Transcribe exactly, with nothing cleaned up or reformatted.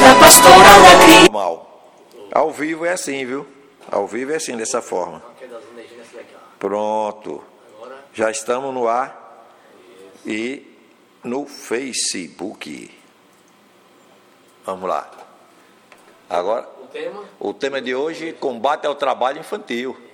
Semana Pastoral da Criança. Mal. Ao vivo é assim, viu? Ao vivo é assim, dessa forma. Pronto. Já estamos no ar e no Facebook. Vamos lá. Agora, O tema? o tema de hoje, combate ao trabalho infantil.